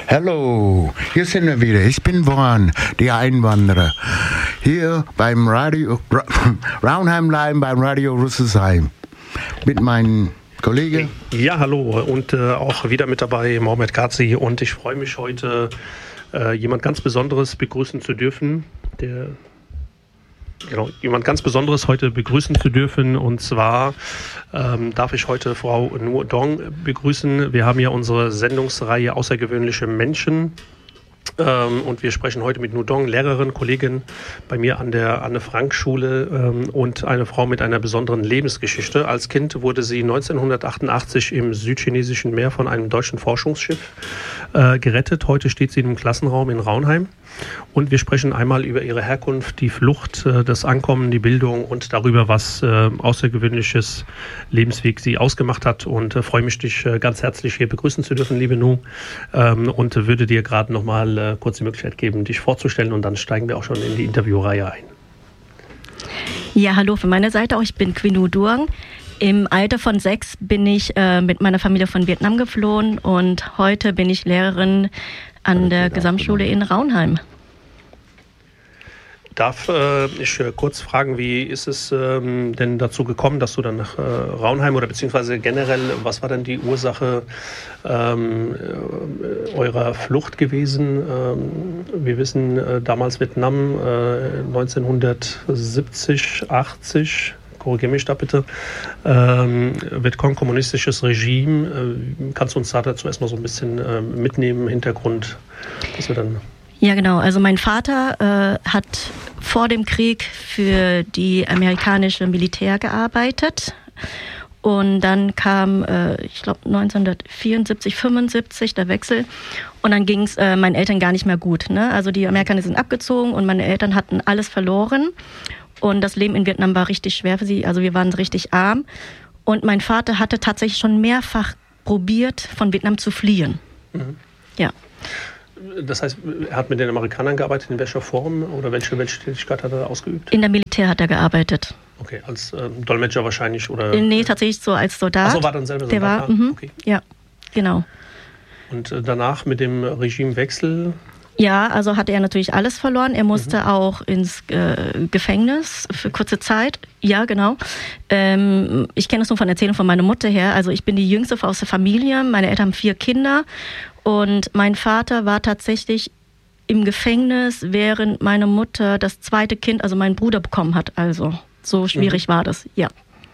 Hallo, hier sind wir wieder. Ich bin Warren, der Einwanderer. Hier beim Radio Raunheim Live beim Radio Rüsselsheim. Mit meinem Kollegen. Ja, hallo und auch wieder mit dabei Mohamed Kazi. Und ich freue mich heute, jemand ganz Besonderes begrüßen zu dürfen. Jemand ganz Besonderes heute begrüßen zu dürfen. Und zwar darf ich heute Frau Nhu Dong begrüßen. Wir haben ja unsere Sendungsreihe Außergewöhnliche Menschen. Und wir sprechen heute mit Nhu Dong, Lehrerin, Kollegin bei mir an der Anne-Frank-Schule und eine Frau mit einer besonderen Lebensgeschichte. Als Kind wurde sie 1988 im südchinesischen Meer von einem deutschen Forschungsschiff gerettet. Heute steht sie im Klassenraum in Raunheim. Und wir sprechen einmal über ihre Herkunft, die Flucht, das Ankommen, die Bildung und darüber, was außergewöhnliches Lebensweg sie ausgemacht hat. Und freue mich, dich ganz herzlich hier begrüßen zu dürfen, liebe Nhu. Und würde dir gerade nochmal kurz die Möglichkeit geben, dich vorzustellen. Und dann steigen wir auch schon in die Interviewreihe ein. Ja, hallo von meiner Seite auch. Ich bin Nhu Dong. Im Alter von 6 bin ich mit meiner Familie von Vietnam geflohen. Und heute bin ich Lehrerin an der Gesamtschule in Raunheim. Darf ich kurz fragen, wie ist es denn dazu gekommen, dass du dann nach Raunheim oder beziehungsweise generell, was war denn die Ursache eurer Flucht gewesen? Wir wissen, damals Vietnam 1970, 80, korrigiere mich da bitte, Vietcong, kommunistisches Regime. Kannst du uns dazu erstmal so ein bisschen mitnehmen, Hintergrund, dass wir dann... Ja, genau. Also mein Vater hat vor dem Krieg für die amerikanische Militär gearbeitet. Und dann kam, ich glaube, 1974, 75 der Wechsel. Und dann ging es meinen Eltern gar nicht mehr gut. Ne? Also die Amerikaner sind abgezogen und meine Eltern hatten alles verloren. Und das Leben in Vietnam war richtig schwer für sie. Also wir waren richtig arm. Und mein Vater hatte tatsächlich schon mehrfach probiert, von Vietnam zu fliehen. Mhm. Ja. Das heißt, er hat mit den Amerikanern gearbeitet, in welcher Form oder welche Tätigkeit hat er ausgeübt? In der Militär hat er gearbeitet. Okay, als Dolmetscher wahrscheinlich oder? Nee, tatsächlich so als Soldat. Ach so, war dann selber Soldat? Der war, okay. Ja, genau. Und danach mit dem Regimewechsel? Ja, also hatte er natürlich alles verloren. Er musste auch ins Gefängnis für kurze Zeit. Ja, genau. Ich kenne es nur von Erzählungen von meiner Mutter her. Also ich bin die Jüngste aus der Familie. Meine Eltern haben 4 Kinder. Und mein Vater war tatsächlich im Gefängnis, während meine Mutter das zweite Kind, also meinen Bruder, bekommen hat. Also so schwierig war das, ja.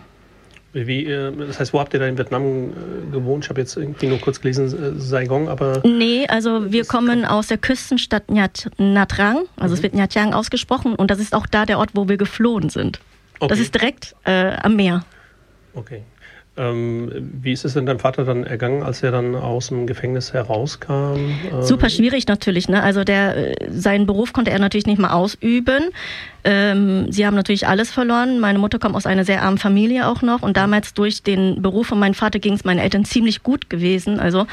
Das heißt, wo habt ihr da in Vietnam gewohnt? Ich habe jetzt irgendwie nur kurz gelesen, Saigon, aber... Nee, also wir kommen aus der Küstenstadt Nha Trang, also es wird Nha Trang ausgesprochen und das ist auch da der Ort, wo wir geflohen sind. Okay. Das ist direkt am Meer. Okay. Wie ist es denn deinem Vater dann ergangen, als er dann aus dem Gefängnis herauskam? Super schwierig natürlich, ne? Also seinen Beruf konnte er natürlich nicht mehr ausüben. Sie haben natürlich alles verloren. Meine Mutter kommt aus einer sehr armen Familie auch noch und damals durch den Beruf von meinem Vater ging es meinen Eltern ziemlich gut gewesen. Also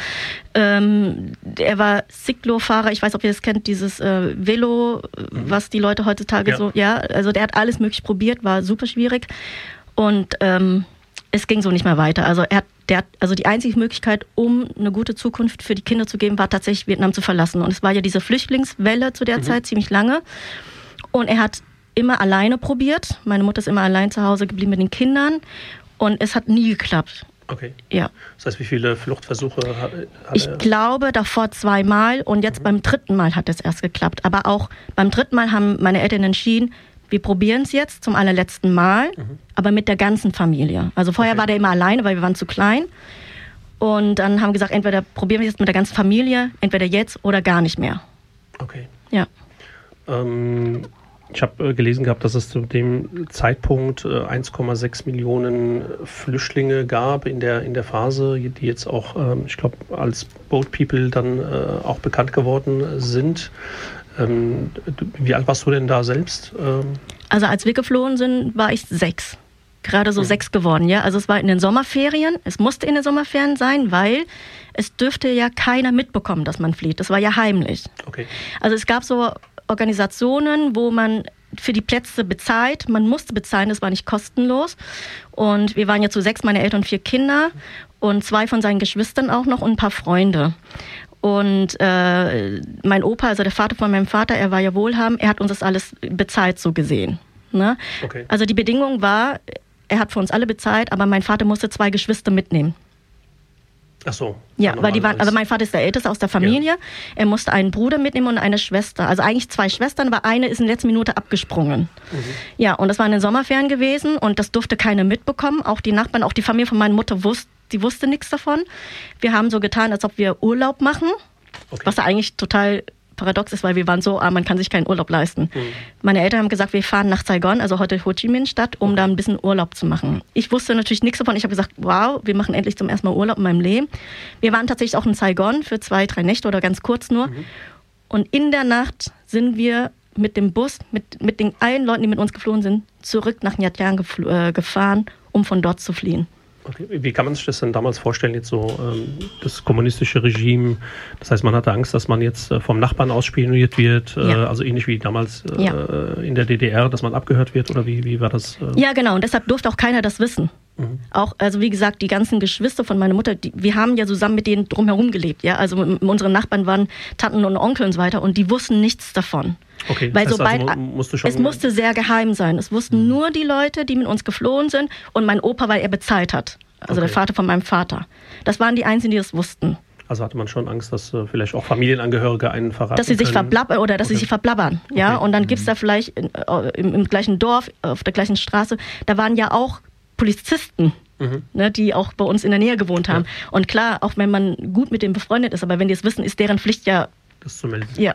er war Ciclo-Fahrer, ich weiß, ob ihr das kennt, dieses Velo, was die Leute heutzutage also der hat alles möglich probiert, war super schwierig und es ging so nicht mehr weiter. Also also die einzige Möglichkeit, um eine gute Zukunft für die Kinder zu geben, war tatsächlich Vietnam zu verlassen. Und es war ja diese Flüchtlingswelle zu der Zeit ziemlich lange. Und er hat immer alleine probiert. Meine Mutter ist immer allein zu Hause geblieben mit den Kindern. Und es hat nie geklappt. Okay. Ja. Das heißt, wie viele Fluchtversuche hat er? Ich glaube davor 2-mal und jetzt beim 3. Mal hat es erst geklappt. Aber auch beim 3. Mal haben meine Eltern entschieden, wir probieren es jetzt zum allerletzten Mal, aber mit der ganzen Familie. Also vorher war der immer alleine, weil wir waren zu klein. Und dann haben wir gesagt, entweder probieren wir es jetzt mit der ganzen Familie, entweder jetzt oder gar nicht mehr. Okay. Ja. Ich habe gelesen gehabt, dass es zu dem Zeitpunkt 1,6 Millionen Flüchtlinge gab in der Phase, die jetzt auch, ich glaube, als Boat People dann auch bekannt geworden sind. Wie alt warst du denn da selbst? Also als wir geflohen sind, war ich 6. Gerade so 6 geworden, ja. Also es war in den Sommerferien. Es musste in den Sommerferien sein, weil es dürfte ja keiner mitbekommen, dass man flieht. Das war ja heimlich. Okay. Also es gab so Organisationen, wo man für die Plätze bezahlt. Man musste bezahlen, das war nicht kostenlos. Und wir waren ja zu 6, meine Eltern und 4 Kinder und 2 von seinen Geschwistern auch noch und ein paar Freunde. Und mein Opa, also der Vater von meinem Vater, er war ja wohlhabend, er hat uns das alles bezahlt, so gesehen. Ne? Okay. Also die Bedingung war, er hat für uns alle bezahlt, aber mein Vater musste 2 Geschwister mitnehmen. Ach so. Ja, weil die waren, also mein Vater ist der Älteste aus der Familie. Ja. Er musste einen Bruder mitnehmen und eine Schwester. Also eigentlich 2 Schwestern, aber eine ist in der letzten Minute abgesprungen. Ja, und das war in den Sommerferien gewesen und das durfte keiner mitbekommen. Auch die Nachbarn, auch die Familie von meiner Mutter wusste nichts davon. Wir haben so getan, als ob wir Urlaub machen, was ja eigentlich total paradox ist, weil wir waren so arm, man kann sich keinen Urlaub leisten. Meine Eltern haben gesagt, wir fahren nach Saigon, also heute Ho Chi Minh Stadt, um da ein bisschen Urlaub zu machen. Ich wusste natürlich nichts davon. Ich habe gesagt, wow, wir machen endlich zum ersten Mal Urlaub in meinem Leben. Wir waren tatsächlich auch in Saigon für 2, 3 Nächte oder ganz kurz nur. Und in der Nacht sind wir mit dem Bus, mit den allen Leuten, die mit uns geflohen sind, zurück nach Nha Trang gefahren, um von dort zu fliehen. Okay. Wie kann man sich das denn damals vorstellen, jetzt so das kommunistische Regime? Das heißt, man hatte Angst, dass man jetzt vom Nachbarn ausspioniert wird, also ähnlich wie damals in der DDR, dass man abgehört wird, oder wie war das? Ja, genau, und deshalb durfte auch keiner das wissen. Auch, also wie gesagt, die ganzen Geschwister von meiner Mutter, wir haben ja zusammen mit denen drumherum gelebt, ja, also unsere Nachbarn waren Tanten und Onkel und so weiter und die wussten nichts davon. Okay, weil das heißt, sobald, es musste sehr geheim sein. Es wussten nur die Leute, die mit uns geflohen sind und mein Opa, weil er bezahlt hat. Also der Vater von meinem Vater. Das waren die Einzigen, die das wussten. Also hatte man schon Angst, dass vielleicht auch Familienangehörige einen verraten dass sie sich können? Dass sie sich verblabbern. Ja? Und dann gibt es da vielleicht im gleichen Dorf, auf der gleichen Straße, da waren ja auch Polizisten, ne, die auch bei uns in der Nähe gewohnt haben. Ja. Und klar, auch wenn man gut mit denen befreundet ist, aber wenn die es wissen, ist deren Pflicht ja... Das zu melden. Ja.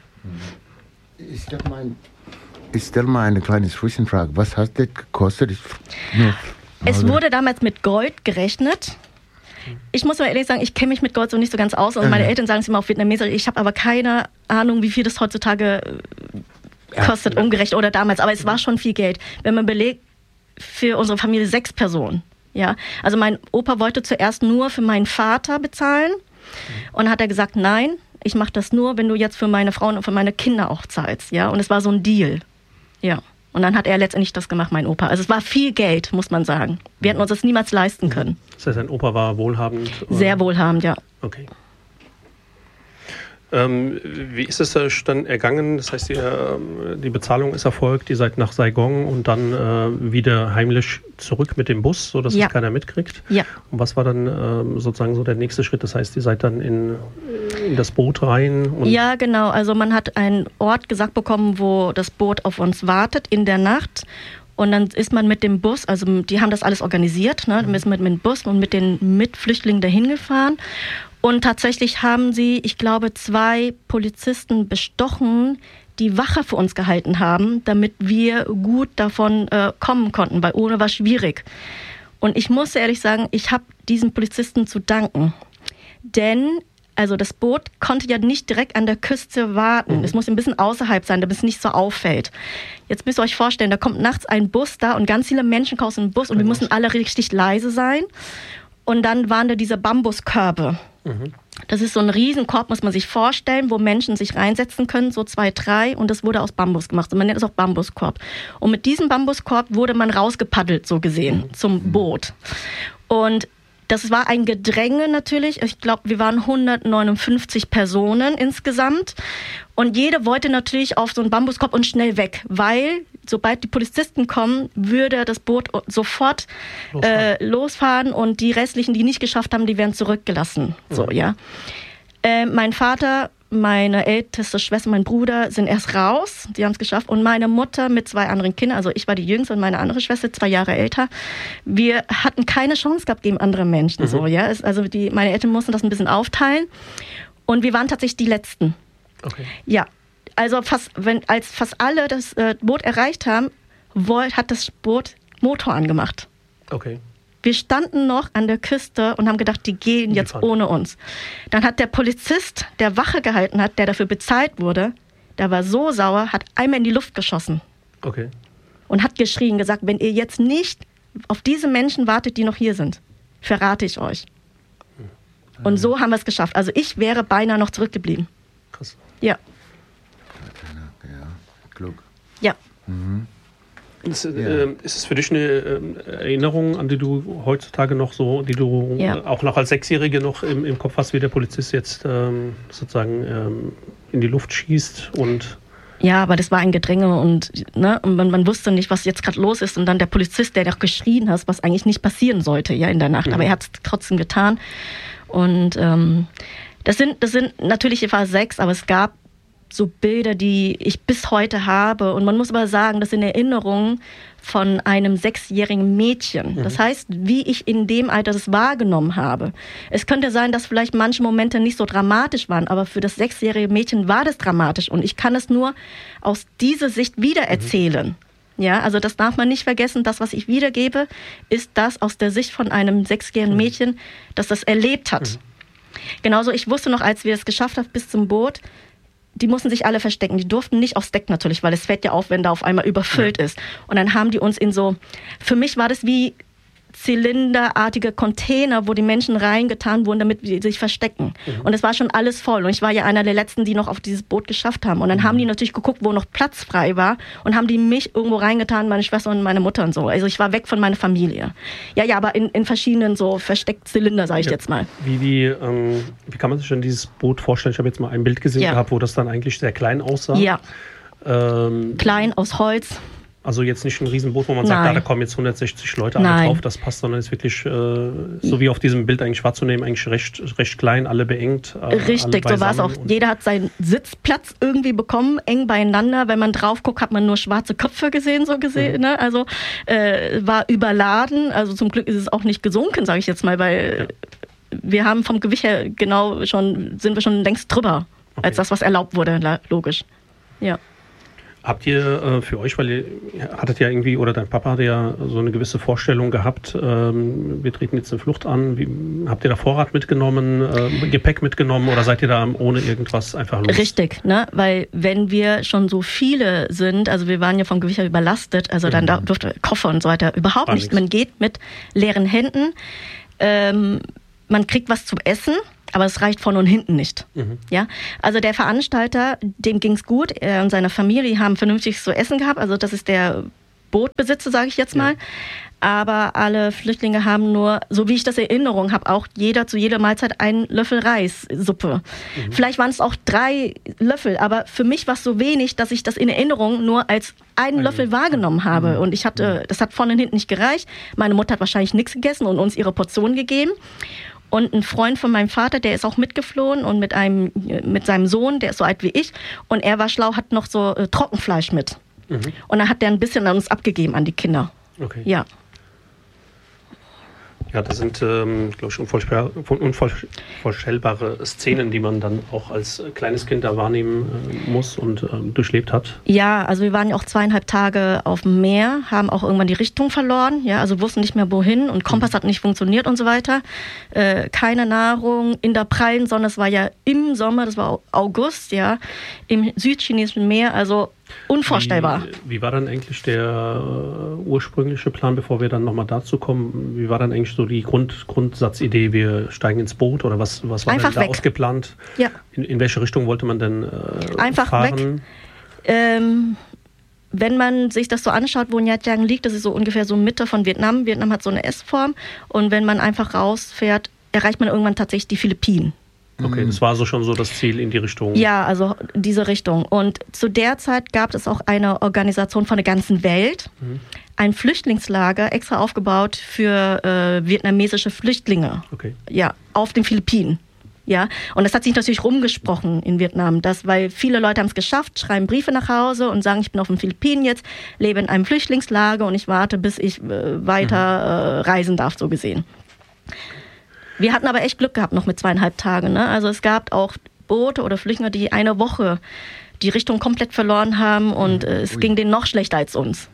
Ich stelle mal eine kleine Zwischenfrage. Was hat das gekostet? Es wurde damals mit Gold gerechnet. Ich muss mal ehrlich sagen, ich kenne mich mit Gold so nicht so ganz aus. Und meine Eltern sagen es immer auf Vietnamesisch. Ich habe aber keine Ahnung, wie viel das heutzutage kostet, umgerechnet oder damals. Aber es war schon viel Geld. Wenn man belegt, für unsere Familie 6 Personen. Ja? Also mein Opa wollte zuerst nur für meinen Vater bezahlen. Und dann hat er gesagt, nein, ich mache das nur, wenn du jetzt für meine Frauen und für meine Kinder auch zahlst. Ja? Und es war so ein Deal. Ja. Und dann hat er letztendlich das gemacht, mein Opa. Also es war viel Geld, muss man sagen. Wir hätten uns das niemals leisten können. Das heißt, dein Opa war wohlhabend? Oder? Sehr wohlhabend, ja. Okay. Wie ist es dann ergangen? Das heißt, die Bezahlung ist erfolgt, ihr seid nach Saigon und dann wieder heimlich zurück mit dem Bus, sodass es keiner mitkriegt. Ja. Und was war dann sozusagen so der nächste Schritt? Das heißt, ihr seid dann in das Boot rein? Und ja, genau. Also man hat einen Ort gesagt bekommen, wo das Boot auf uns wartet in der Nacht. Und dann ist man mit dem Bus, also die haben das alles organisiert, ne? Dann ist man mit dem Bus und mit den Mitflüchtlingen dahin gefahren. Und tatsächlich haben sie, ich glaube, 2 Polizisten bestochen, die Wache für uns gehalten haben, damit wir gut davon kommen konnten, weil ohne war schwierig. Und ich muss ehrlich sagen, ich habe diesen Polizisten zu danken. Denn also das Boot konnte ja nicht direkt an der Küste warten. Es muss ein bisschen außerhalb sein, damit es nicht so auffällt. Jetzt müsst ihr euch vorstellen, da kommt nachts ein Bus da und ganz viele Menschen kommen aus dem Bus und wir mussten alle richtig leise sein. Und dann waren da diese Bambuskörbe. Das ist so ein Riesenkorb, muss man sich vorstellen, wo Menschen sich reinsetzen können, so 2, 3. Und das wurde aus Bambus gemacht. Und man nennt es auch Bambuskorb. Und mit diesem Bambuskorb wurde man rausgepaddelt, so gesehen, zum Boot. Und das war ein Gedränge natürlich. Ich glaube, wir waren 159 Personen insgesamt. Und jede wollte natürlich auf so einen Bambuskorb und schnell weg, weil sobald die Polizisten kommen, würde das Boot sofort losfahren und die restlichen, die nicht geschafft haben, die werden zurückgelassen. So, ja. Mein Vater, meine älteste Schwester, mein Bruder sind erst raus, die haben es geschafft. Und meine Mutter mit 2 anderen Kindern, also ich war die Jüngste und meine andere Schwester 2 Jahre älter. Wir hatten keine Chance gehabt gegen andere Menschen. So, ja. Also meine Eltern mussten das ein bisschen aufteilen. Und wir waren tatsächlich die Letzten. Okay. Ja, also als fast alle das Boot erreicht haben, hat das Boot Motor angemacht. Okay. Wir standen noch an der Küste und haben gedacht, die gehen jetzt ohne uns. Dann hat der Polizist, der Wache gehalten hat, der dafür bezahlt wurde, der war so sauer, hat einmal in die Luft geschossen. Okay. Und hat geschrien, gesagt, wenn ihr jetzt nicht auf diese Menschen wartet, die noch hier sind, verrate ich euch. Und so haben wir es geschafft. Also ich wäre beinahe noch zurückgeblieben. Krass. Ja. Ja, klug. Ja. Ist es für dich eine Erinnerung, an die du heutzutage noch so, die du auch noch als Sechsjährige noch im Kopf hast, wie der Polizist jetzt sozusagen in die Luft schießt und... Ja, aber das war ein Gedränge und man wusste nicht, was jetzt gerade los ist. Und dann der Polizist, der doch geschrien hat, was eigentlich nicht passieren sollte, ja, in der Nacht. Aber er hat es trotzdem getan. Und das sind natürlich, ich war 6, aber es gab so Bilder, die ich bis heute habe. Und man muss aber sagen, das sind Erinnerungen von einem 6-jährigen Mädchen. Das heißt, wie ich in dem Alter das wahrgenommen habe. Es könnte sein, dass vielleicht manche Momente nicht so dramatisch waren, aber für das 6-jährige Mädchen war das dramatisch. Und ich kann es nur aus dieser Sicht wiedererzählen. Ja, also das darf man nicht vergessen. Das, was ich wiedergebe, ist das aus der Sicht von einem 6-jährigen Mädchen, das das erlebt hat. Genauso, ich wusste noch, als wir es geschafft haben bis zum Boot, die mussten sich alle verstecken. Die durften nicht aufs Deck natürlich, weil es fällt ja auf, wenn da auf einmal überfüllt ist. Und dann haben die uns in so, für mich war das wie zylinderartige Container, wo die Menschen reingetan wurden, damit sie sich verstecken. Und es war schon alles voll. Und ich war ja einer der Letzten, die noch auf dieses Boot geschafft haben. Und dann haben die natürlich geguckt, wo noch Platz frei war und haben die mich irgendwo reingetan, meine Schwester und meine Mutter und so. Also ich war weg von meiner Familie. Ja, aber in verschiedenen so versteckten Zylinder, sage ich jetzt mal. Wie kann man sich denn dieses Boot vorstellen? Ich habe jetzt mal ein Bild gesehen gehabt, wo das dann eigentlich sehr klein aussah. Ja, klein, aus Holz. Also jetzt nicht ein Riesenboot, wo man sagt, da kommen jetzt 160 Leute alle drauf, das passt, sondern ist wirklich, so wie auf diesem Bild eigentlich wahrzunehmen, eigentlich recht klein, alle beengt. Richtig, alle so war es auch. Jeder hat seinen Sitzplatz irgendwie bekommen, eng beieinander. Wenn man drauf guckt, hat man nur schwarze Köpfe gesehen, ne? Also war überladen. Also zum Glück ist es auch nicht gesunken, sage ich jetzt mal, weil wir haben vom Gewicht her sind wir schon längst drüber, als das, was erlaubt wurde, logisch. Ja. Habt ihr für euch, weil ihr hattet ja irgendwie, oder dein Papa hatte ja so eine gewisse Vorstellung gehabt, wir treten jetzt eine Flucht an, habt ihr da Vorrat mitgenommen, Gepäck mitgenommen oder seid ihr da ohne irgendwas einfach los? Richtig, ne? Weil wenn wir schon so viele sind, also wir waren ja vom Gewicht her überlastet, also dann durfte Koffer und so weiter überhaupt nicht. Man geht mit leeren Händen, man kriegt was zum Essen, aber es reicht vorne und hinten nicht. Ja? Also der Veranstalter, dem ging's gut. Er und seine Familie haben vernünftig zu essen gehabt. Also das ist der Bootbesitzer, sage ich jetzt mal. Aber alle Flüchtlinge haben nur, so wie ich das in Erinnerung habe, auch jeder zu jeder Mahlzeit einen Löffel Reissuppe. Vielleicht waren es auch 3 Löffel, aber für mich war es so wenig, dass ich das in Erinnerung nur als einen Löffel wahrgenommen habe. Und das hat vorne und hinten nicht gereicht. Meine Mutter hat wahrscheinlich nichts gegessen und uns ihre Portion gegeben. Und ein Freund von meinem Vater, der ist auch mitgeflohen und mit seinem Sohn, der ist so alt wie ich. Und er war schlau, hat noch so Trockenfleisch mit. Und dann hat der ein bisschen an uns abgegeben, an die Kinder. Okay. Ja. Ja, das sind, glaube ich, unvorstellbare Szenen, die man dann auch als kleines Kind da wahrnehmen muss und durchlebt hat. Ja, also wir waren ja auch 2,5 Tage auf dem Meer, haben auch irgendwann die Richtung verloren, ja, also wussten nicht mehr wohin und Kompass hat nicht funktioniert und so weiter. Keine Nahrung in der prallen Sonne, es war ja im Sommer, das war August, ja, im südchinesischen Meer, also unvorstellbar. Wie war dann eigentlich der ursprüngliche Plan, bevor wir dann nochmal dazu kommen? Wie war dann eigentlich so die Grundsatzidee, wir steigen ins Boot oder was war einfach denn da weg. Ausgeplant? Ja. In welche Richtung wollte man denn einfach fahren? Weg. Wenn man sich das so anschaut, wo Nha Trang liegt, das ist so ungefähr so Mitte von Vietnam. Vietnam hat so eine S-Form und wenn man einfach rausfährt, erreicht man irgendwann tatsächlich die Philippinen. Okay, das war so schon so das Ziel in die Richtung. Ja, also diese Richtung. Und zu der Zeit gab es auch eine Organisation von der ganzen Welt, ein Flüchtlingslager extra aufgebaut für vietnamesische Flüchtlinge. Okay. Ja, auf den Philippinen. Ja, und das hat sich natürlich rumgesprochen in Vietnam, weil viele Leute haben es geschafft, schreiben Briefe nach Hause und sagen, ich bin auf den Philippinen jetzt, lebe in einem Flüchtlingslager und ich warte, bis ich weiter reisen darf, so gesehen. Wir hatten aber echt Glück gehabt noch mit 2,5 Tagen. Ne? Also es gab auch Boote oder Flüchtlinge, die eine Woche die Richtung komplett verloren haben und es ging denen noch schlechter als uns.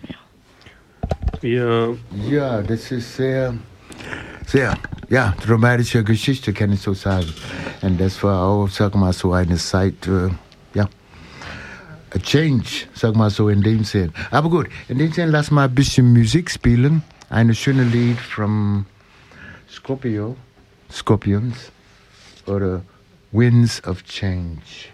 Ja, das ist sehr dramatische Geschichte, kann ich so sagen. Und das war auch, sag mal, so eine Zeit, a change, sag mal so in dem Sinn. Aber gut, in dem Sinn, lass mal ein bisschen Musik spielen. Eine schöne Lied from Scorpions oder Winds of Change.